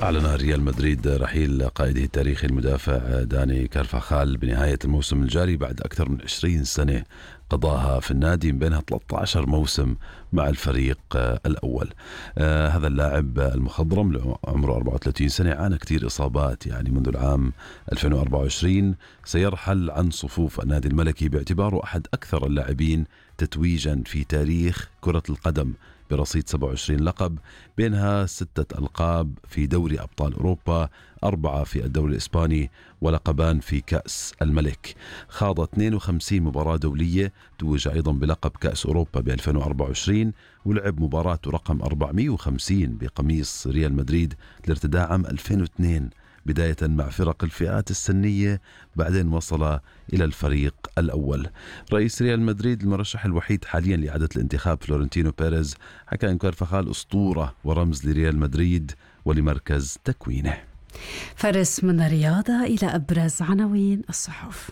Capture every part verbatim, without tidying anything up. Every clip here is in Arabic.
أعلن ريال مدريد رحيل قائده التاريخي المدافع داني كارفاخال بنهاية الموسم الجاري بعد أكثر من عشرين سنة قضاها في النادي، من بينها ثلاثة عشر موسم مع الفريق الأول. آه هذا اللاعب المخضرم عمره أربعة وثلاثين سنة عانى كتير إصابات يعني منذ العام ألفين وأربعة وعشرين. سيرحل عن صفوف النادي الملكي باعتباره أحد أكثر اللاعبين تتويجا في تاريخ كرة القدم برصيد سبعة وعشرين لقب، بينها ستة ألقاب في دوري أبطال أوروبا، أربعة في الدوري الإسباني، ولقبان في كأس الملك. خاض اثنين وخمسين مباراة دولية، توج أيضا بلقب كأس أوروبا ب ألفين وأربعة وعشرين، ولعب مباراة رقم أربعمئة وخمسين بقميص ريال مدريد الارتداء عام ألفين واثنين، بداية مع فرق الفئات السنية، بعدين وصل إلى الفريق الأول. رئيس ريال مدريد المرشح الوحيد حاليا لإعادة الانتخاب فلورنتينو بيريز حكى أن كارفاخال أسطورة ورمز لريال مدريد ولمركز تكوينه. فارس من الرياضة إلى أبرز عناوين الصحف.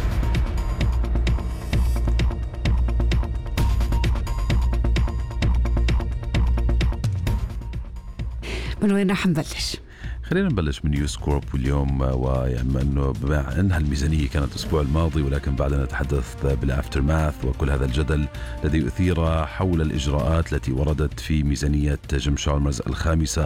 من وين رح نبلش؟ خلينا نبلش من نيوز كورب. واليوم ويعني انه بما انها الميزانيه كانت الاسبوع الماضي، ولكن بعدنا نتحدث بالافتر ماث وكل هذا الجدل الذي اثير حول الاجراءات التي وردت في ميزانيه جيم شارمرز الخامسه